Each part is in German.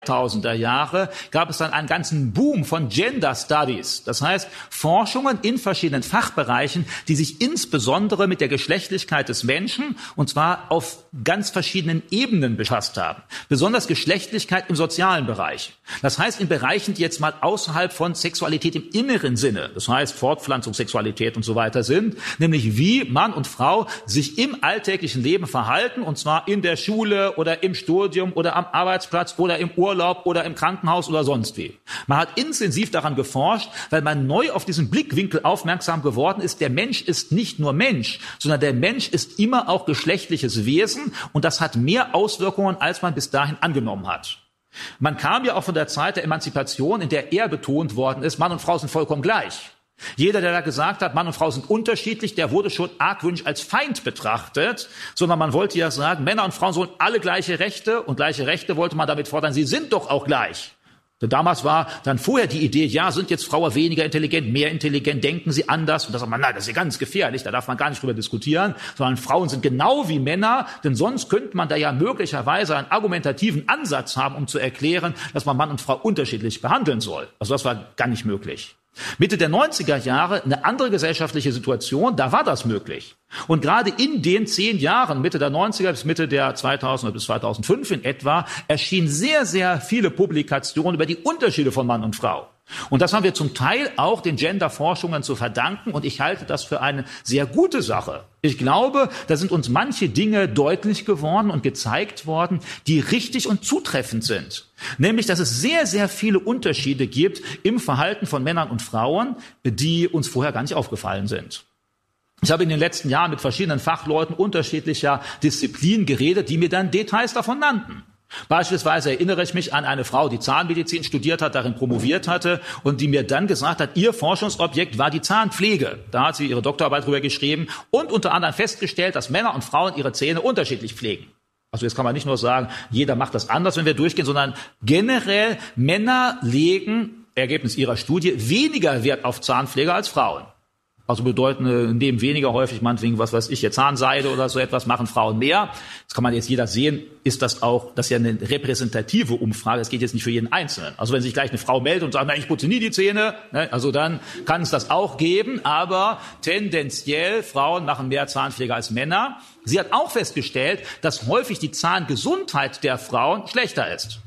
2000er Jahre gab es dann einen ganzen Boom von Gender Studies. Das heißt, Forschungen in verschiedenen Fachbereichen, die sich insbesondere mit der Geschlechtlichkeit des Menschen, und zwar auf ganz verschiedenen Ebenen befasst haben. Besonders Geschlechtlichkeit im sozialen Bereich. Das heißt, in Bereichen, die jetzt mal außerhalb von Sexualität im inneren Sinne, das heißt Fortpflanzung, Sexualität und so weiter sind, nämlich wie Mann und Frau sich im alltäglichen Leben verhalten, und zwar in der Schule oder im Studium oder am Arbeitsplatz oder im Urlaub oder im Krankenhaus oder sonst wie. Man hat intensiv daran geforscht, weil man neu auf diesen Blickwinkel aufmerksam geworden ist. Der Mensch ist nicht nur Mensch, sondern der Mensch ist immer auch geschlechtliches Wesen, und das hat mehr Auswirkungen, als man bis dahin angenommen hat. Man kam ja auch von der Zeit der Emanzipation, in der eher betont worden ist, Mann und Frau sind vollkommen gleich. Jeder, der da gesagt hat, Mann und Frau sind unterschiedlich, der wurde schon argwöhnisch als Feind betrachtet, sondern man wollte ja sagen, Männer und Frauen sollen alle gleiche Rechte, und gleiche Rechte wollte man damit fordern, sie sind doch auch gleich. Denn damals war dann vorher die Idee, ja, sind jetzt Frauen weniger intelligent, mehr intelligent, denken sie anders? Und da sagt man, nein, das ist ja ganz gefährlich, da darf man gar nicht drüber diskutieren, sondern Frauen sind genau wie Männer, denn sonst könnte man da ja möglicherweise einen argumentativen Ansatz haben, um zu erklären, dass man Mann und Frau unterschiedlich behandeln soll. Also das war gar nicht möglich. Mitte der 90er Jahre eine andere gesellschaftliche Situation, da war das möglich. Und gerade in den 10 Jahren, Mitte der 90er bis Mitte der 2000er bis 2005 in etwa, erschienen sehr, sehr viele Publikationen über die Unterschiede von Mann und Frau. Und das haben wir zum Teil auch den Gender-Forschungen zu verdanken, und ich halte das für eine sehr gute Sache. Ich glaube, da sind uns manche Dinge deutlich geworden und gezeigt worden, die richtig und zutreffend sind. Nämlich, dass es sehr, sehr viele Unterschiede gibt im Verhalten von Männern und Frauen, die uns vorher gar nicht aufgefallen sind. Ich habe in den letzten Jahren mit verschiedenen Fachleuten unterschiedlicher Disziplinen geredet, die mir dann Details davon nannten. Beispielsweise erinnere ich mich an eine Frau, die Zahnmedizin studiert hat, darin promoviert hatte und die mir dann gesagt hat, ihr Forschungsobjekt war die Zahnpflege. Da hat sie ihre Doktorarbeit drüber geschrieben und unter anderem festgestellt, dass Männer und Frauen ihre Zähne unterschiedlich pflegen. Also jetzt kann man nicht nur sagen, jeder macht das anders, wenn wir durchgehen, sondern generell Männer legen, Ergebnis ihrer Studie, weniger Wert auf Zahnpflege als Frauen. Also bedeuten, nehmen weniger häufig, meinetwegen, was weiß ich, jetzt Zahnseide oder so etwas, machen Frauen mehr. Das kann man jetzt jeder sehen, ist das auch, das ist ja eine repräsentative Umfrage, das geht jetzt nicht für jeden Einzelnen. Also wenn sich gleich eine Frau meldet und sagt, na, ich putze nie die Zähne, ne, also dann kann es das auch geben, aber tendenziell, Frauen machen mehr Zahnpflege als Männer. Sie hat auch festgestellt, dass häufig die Zahngesundheit der Frauen schlechter ist.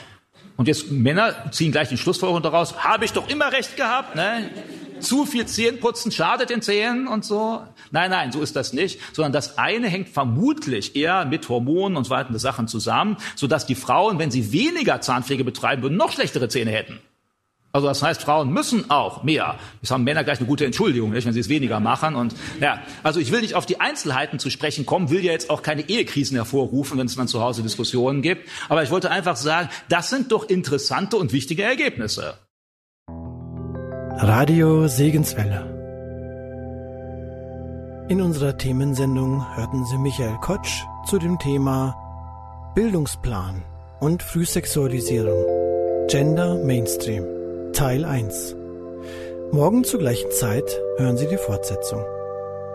Und jetzt Männer ziehen gleich die Schlussfolgerung daraus, habe ich doch immer recht gehabt, ne? Zu viel Zähneputzen schadet den Zähnen und so. Nein, so ist das nicht. Sondern das eine hängt vermutlich eher mit Hormonen und so weiter Sachen zusammen, sodass die Frauen, wenn sie weniger Zahnpflege betreiben würden, noch schlechtere Zähne hätten. Also das heißt, Frauen müssen auch mehr. Jetzt haben Männer gleich eine gute Entschuldigung, nicht, wenn sie es weniger machen. Und ja, also ich will nicht auf die Einzelheiten zu sprechen kommen, will ja jetzt auch keine Ehekrisen hervorrufen, wenn es dann zu Hause Diskussionen gibt. Aber ich wollte einfach sagen, das sind doch interessante und wichtige Ergebnisse. Radio Segenswelle. In unserer Themensendung hörten Sie Michael Kotsch zu dem Thema Bildungsplan und Frühsexualisierung, Gender Mainstream, Teil 1. Morgen zur gleichen Zeit hören Sie die Fortsetzung.